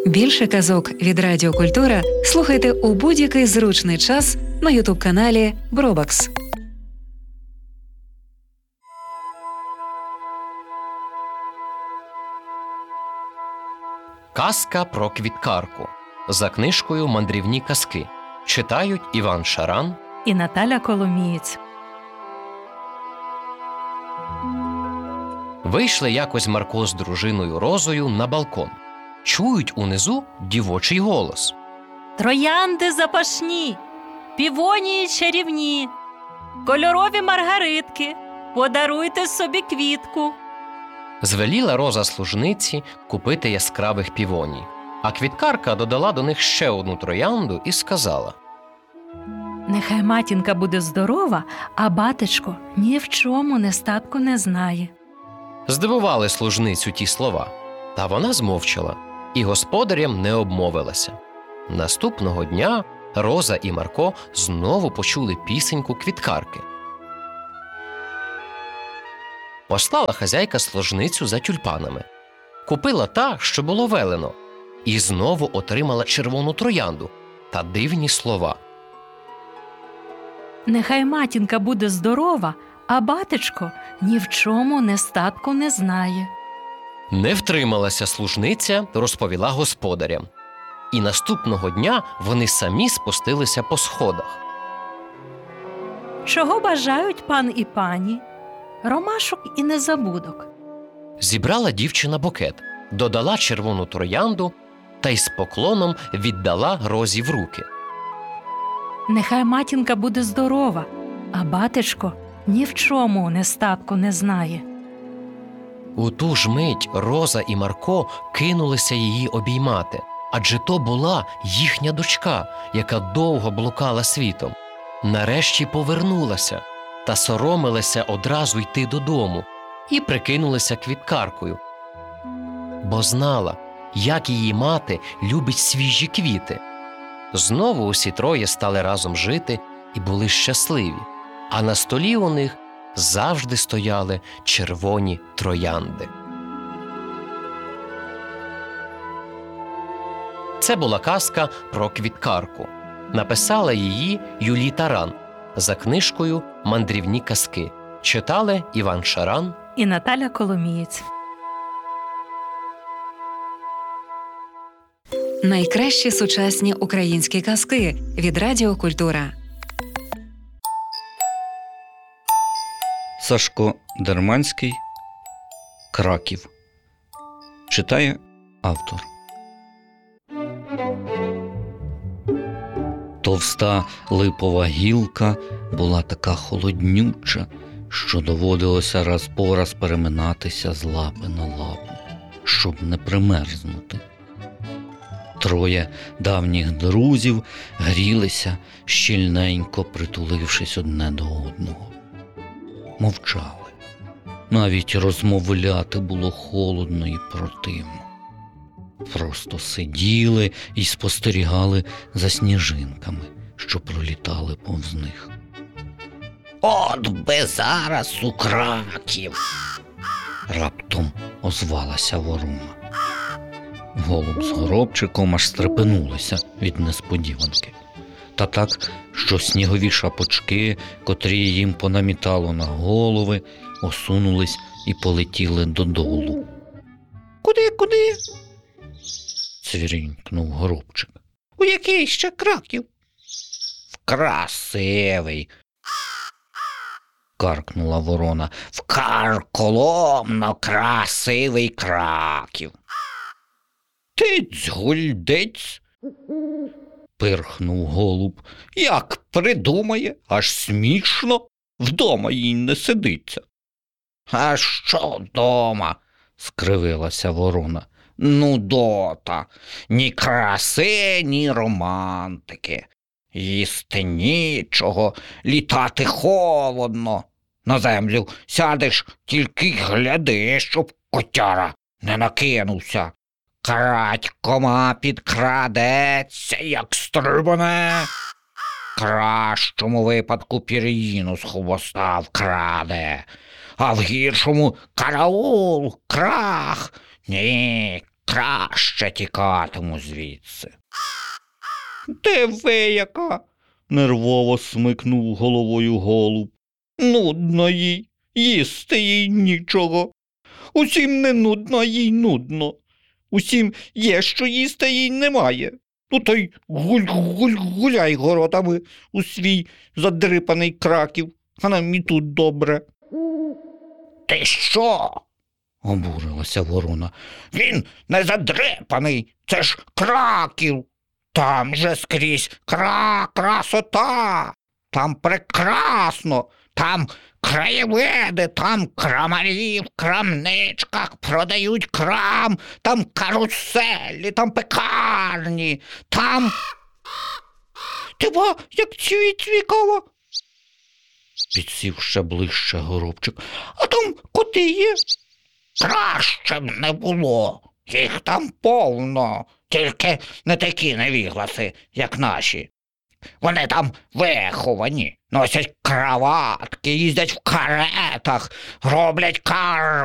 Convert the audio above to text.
Більше казок від Радіо Культура слухайте у будь-який зручний час на ютуб-каналі Бробакс. Казка про квіткарку. За книжкою «Мандрівні казки». Читають Іван Шаран і Наталя Коломієць. Вийшли якось Марко з дружиною Розою на балкон. Чують унизу дівочий голос. Троянди запашні, півонії чарівні, кольорові маргаритки, подаруйте собі квітку. Звеліла Роза служниці купити яскравих півоній. А квіткарка додала до них ще одну троянду і сказала: Нехай матінка буде здорова, а батечко ні в чому нестатку не знає. Здивували служницю ті слова, та вона змовчала і господарям не обмовилася. Наступного дня Роза і Марко знову почули пісеньку квіткарки. Послала хазяйка служницю за тюльпанами. Купила та, що було велено, і знову отримала червону троянду та дивні слова. Нехай матінка буде здорова, а батечко ні в чому нестатку не знає. Не втрималася служниця, розповіла господарям. І наступного дня вони самі спустилися по сходах. Чого бажають пан і пані? Ромашок і незабудок. Зібрала дівчина букет, додала червону троянду та й з поклоном віддала Розі в руки. Нехай матінка буде здорова, а батечко ні в чому нестатку не знає. У ту ж мить Роза і Марко кинулися її обіймати, адже то була їхня дочка, яка довго блукала світом. Нарешті повернулася та соромилася одразу йти додому і прикинулася квіткаркою, бо знала, як її мати любить свіжі квіти. Знову усі троє стали разом жити і були щасливі, а на столі у них завжди стояли червоні троянди. Це була казка про квіткарку. Написала її Юлій Таран за книжкою «Мандрівні казки». Читали Іван Шаран і Наталя Коломієць. Найкращі сучасні українські казки від Радіо Культура. Сашко Дерманський. Краків. Читає автор. Товста липова гілка була така холоднюча, що доводилося раз по раз переминатися з лапи на лапу, щоб не примерзнути. Троє давніх друзів грілися, щільненько притулившись одне до одного. Мовчали. Навіть розмовляти було холодно і противно. Просто сиділи і спостерігали за сніжинками, що пролітали повз них. «От би зараз у Краків!» раптом озвалася ворона. Голуб з горобчиком аж стрепенулися від несподіванки. Та так, що снігові шапочки, котрі їм понамітало на голови, осунулись і полетіли додолу. «Куди?» – цвірінькнув горобчик. «У який ще Краків?» «В красивий!» – каркнула ворона. «В карколомно красивий Краків!» «Тиць-гульдиць!» – пирхнув голуб. «Як придумає, аж смішно, вдома їй не сидиться». «А що вдома?» – скривилася ворона. «Нудота, ні краси, ні романтики. Їсти нічого, літати холодно. На землю сядеш, тільки гляди, щоб котяра не накинувся. Крадькома підкрадеться, як стрибане. В кращому випадку пір'їну з хвоста вкраде, а в гіршому караул, крах. Ні, краще тікатиму звідси. Диви яка, нервово смикнув головою голуб. Нудно їй, їсти їй нічого. Усім не нудно, їй нудно. Усім є, що їсти їй немає. Ну то й гуляй городами у свій задрипаний Краків, а нам і тут добре. Ти що? Обурилася ворона. Він не задрипаний, це ж Краків. Там же скрізь красота, там прекрасно, там краєвиди, там крамарі в крамничках продають крам, там каруселі, там пекарні, там... Ти ба, як цвікава? Підсів ще ближче Горобчик. А там коти є? Краще б не було, їх там повно. Тільки не такі невігласи, як наші. Вони там виховані, носять краватки, їздять в каретах, роблять